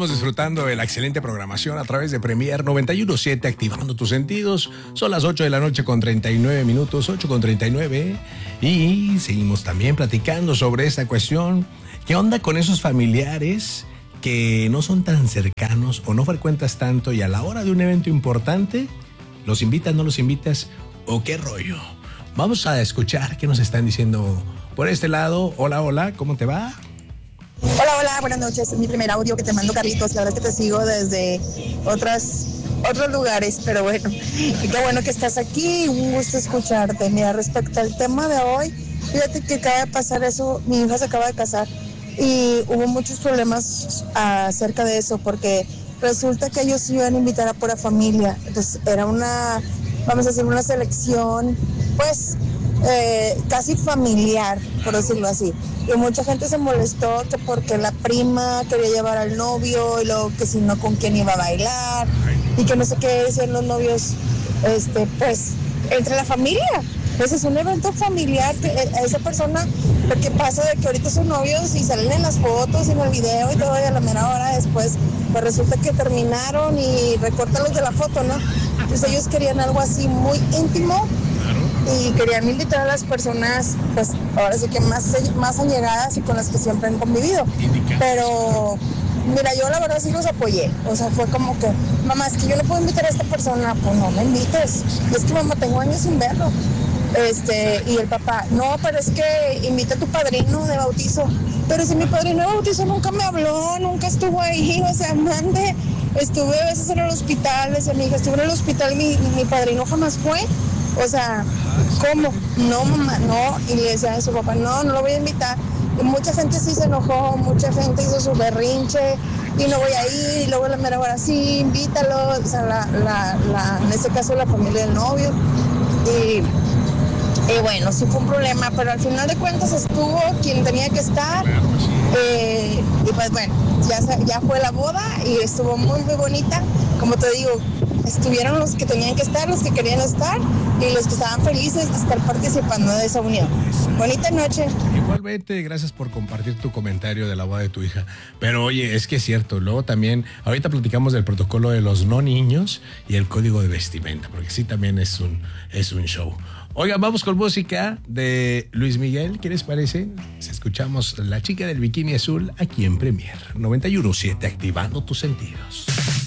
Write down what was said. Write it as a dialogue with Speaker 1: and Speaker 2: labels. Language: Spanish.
Speaker 1: Seguimos disfrutando de la excelente programación a través de Premier 91.7, activando tus sentidos. Son las 8 de la noche con 39 minutos, 8:39. Y seguimos también platicando sobre esta cuestión. ¿Qué onda con esos familiares que no son tan cercanos o no frecuentas tanto y a la hora de un evento importante, los invitas, no los invitas o qué rollo? Vamos a escuchar qué nos están diciendo por este lado. Hola, hola, ¿cómo te va?
Speaker 2: Hola, buenas noches. Es mi primer audio que te mando, Carlitos. La verdad es que te sigo desde otros lugares, pero bueno, qué bueno que estás aquí. Un gusto escucharte. Mira, respecto al tema de hoy, fíjate que acaba de pasar eso. Mi hija se acaba de casar y hubo muchos problemas acerca de eso, porque resulta que ellos iban a invitar a pura familia. Entonces era vamos a hacer una selección, pues, casi familiar, por decirlo así. Y mucha gente se molestó que porque la prima quería llevar al novio y luego que si no, con quién iba a bailar y que no sé qué decían los novios, pues, entre la familia. Pues es un evento familiar que esa persona, lo que pasa de que ahorita son novios y salen en las fotos y en el video y todo, y a la mera hora después, pues resulta que terminaron y recortan los de la foto, ¿no? Pues ellos querían algo así muy íntimo y querían invitar a las personas, pues ahora sí que más allegadas y con las que siempre han convivido. Pero mira, yo la verdad sí los apoyé. O sea, fue como que, mamá, es que yo no puedo invitar a esta persona. Pues no me invites. Y es que, mamá, tengo años sin verlo. Y el papá, no, pero es que invita a tu padrino de bautizo. Pero si mi padrino de bautizo nunca me habló, nunca estuvo ahí, o sea, mande. Estuve a veces en el hospital, decía mi hija, estuve en el hospital y mi padrino jamás fue. O sea, ¿cómo? No, mamá, no. Y le decía a su papá, no lo voy a invitar. Y mucha gente sí se enojó, mucha gente hizo su berrinche y no voy a ir. Y luego la mera hora, sí, invítalo. O sea, en este caso la familia del novio. Y bueno, sí fue un problema, pero al final de cuentas estuvo quien tenía que estar. Y pues bueno, ya fue la boda y estuvo muy, muy bonita. Como te digo, estuvieron los que tenían que estar, los que querían estar y los que estaban felices de estar participando de esa unión. Bonita noche.
Speaker 1: Igualmente, gracias por compartir tu comentario de la boda de tu hija. Pero oye, es que es cierto, luego también, ahorita platicamos del protocolo de los no niños y el código de vestimenta, porque sí también es un show. Oigan, vamos con música de Luis Miguel, ¿qué les parece? Escuchamos La Chica del Bikini Azul aquí en Premier 91.7, activando tus sentidos.